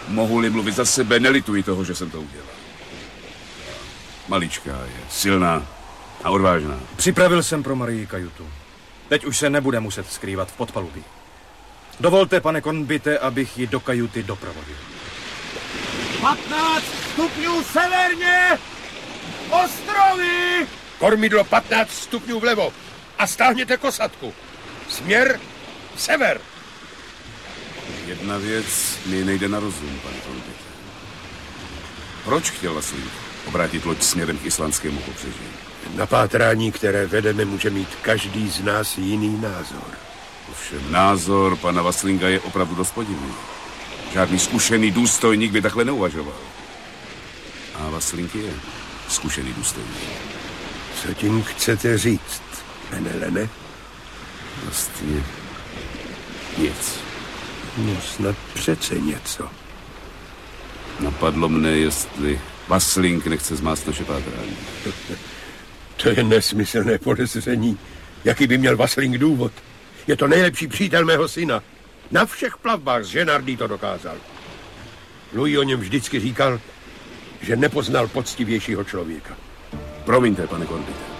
Mohu-li mluvit za sebe, nelituji toho, že jsem to udělal. Maličká je, silná a odvážná. Připravil jsem pro Marii kajutu. Teď už se nebude muset skrývat v podpalubí. Dovolte, pane Kornbite, abych ji do kajuty doprovodil. 15 stupňů severně! Ostrovy! Kormidlo 15 stupňů vlevo a stáhněte kosatku. Směr sever. Jedna věc mi nejde na rozum, pane Kornbite. Proč chtěl Vaslík obrátit loď směrem k islandskému pobřeží? Na pátrání, které vedeme, může mít každý z nás jiný názor. Ovšem názor pana Vaslinga je opravdu dost podivný. Žádný zkušený důstojník by takhle neuvažoval. A Vaslink je zkušený důstojník. Co tím chcete říct, Penelene? Vlastně nic. No snad přece něco. Napadlo mne, jestli Vaslink nechce zmást naše pátrání. To je nesmyslné podezření. Jaký by měl Vaslink důvod? Je to nejlepší přítel mého syna. Na všech plavbách z Ženardí to dokázal. Louis o něm vždycky říkal, že nepoznal poctivějšího člověka. Promiňte, pane Kornbite.